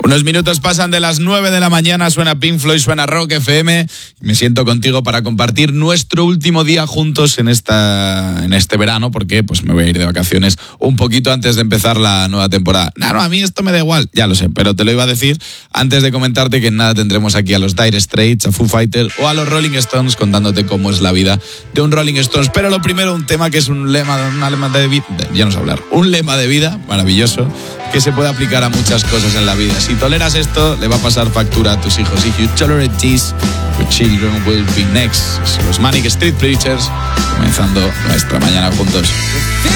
Unos minutos pasan de las 9 de la mañana, suena Pink Floyd, suena Rock FM. Me siento contigo para compartir nuestro último día juntos en este verano, porque pues me voy a ir de vacaciones un poquito antes de empezar la nueva temporada. No, a mí esto me da igual, ya lo sé, pero te lo iba a decir antes de comentarte que en nada tendremos aquí a los Dire Straits, a Foo Fighters o a los Rolling Stones contándote cómo es la vida de un Rolling Stones. Pero lo primero, un tema que es un lema de vida, ya no sé hablar, un lema de vida maravilloso que se puede aplicar a muchas cosas en la vida. Si toleras esto, le va a pasar factura a tus hijos. If you tolerate this, your children will be next. Son los Manic Street Preachers, comenzando nuestra mañana juntos.